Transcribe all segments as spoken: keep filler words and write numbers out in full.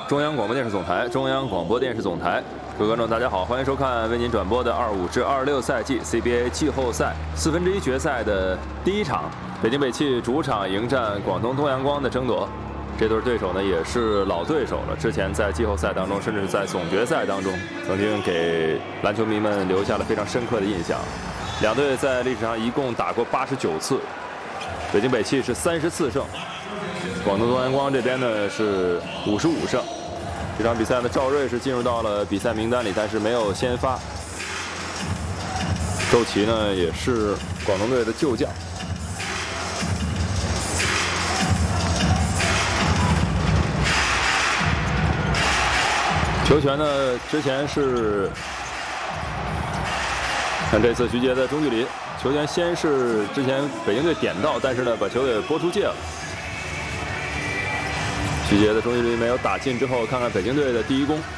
中央广播电视总台，中央广播电视总台，各位观众，大家好，欢迎收看为您转播的二五至二六赛季 C B A 季后赛四分之一决赛的第一场，北京北汽主场迎战广东东阳光的争夺。这对对手呢也是老对手了，之前在季后赛当中，甚至是在总决赛当中，曾经给篮球迷们留下了非常深刻的印象。两队在历史上一共打过八十九次，北京北汽是三十四胜。 广东东阳光这边呢是五十五胜，这场比赛呢，赵睿是进入到了比赛名单里，但是没有先发。周琦呢也是广东队的旧将。球权呢之前是，看这次徐杰的中距离，球权先是之前北京队点到，但是呢把球给拨出界了。 徐杰的中距离没有打进之后，看看北京队的第一攻。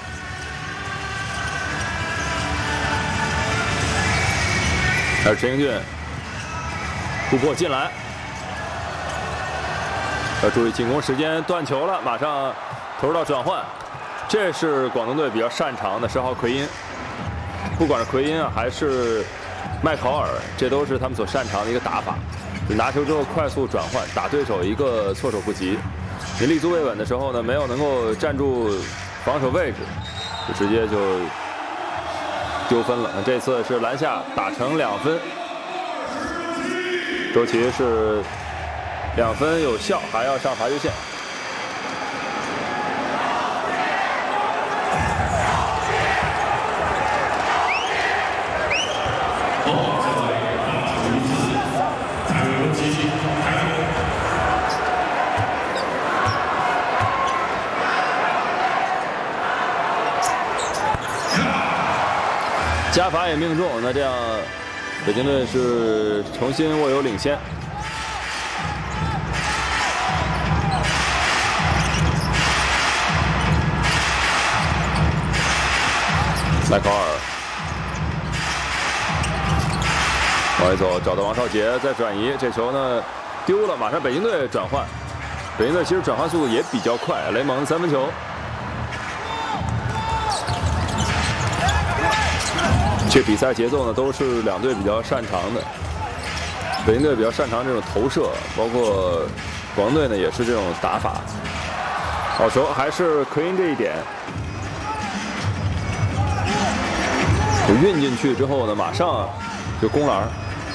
还是陈英俊突破进来，要注意进攻时间，断球了，马上投入到转换。这是广东队比较擅长的十号奎因，不管是奎因啊还是麦考尔，这都是他们所擅长的一个打法。拿球之后快速转换，打对手一个措手不及。 你立足未稳的时候呢，没有能够站住防守位置，就直接就丢分了。那这次是篮下打成两分，周琦是两分有效，还要上罚球线。加罚也命中，那这样北京队是重新握有领先。麦考尔往里走，找到王少杰，再转移，这球呢丢了，马上北京队转换。北京队其实转换速度也比较快，雷蒙三分球。 这比赛节奏呢，都是两队比较擅长的。北京队比较擅长这种投射，包括广东队呢也是这种打法。好球，还是奎因这一点，运进去之后呢，马上就攻篮。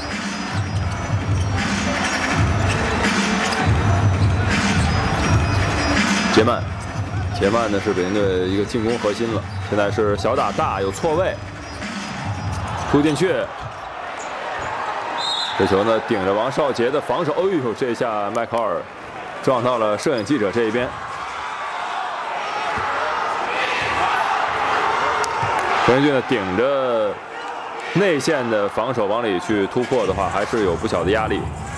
杰曼，杰曼呢是北京队一个进攻核心了，现在是小打大，有错位。 突进去，这球呢顶着王少杰的防守，哎呦，这下麦考尔撞到了摄影记者这一边。陈英俊呢顶着内线的防守往里去突破的话，还是有不小的压力。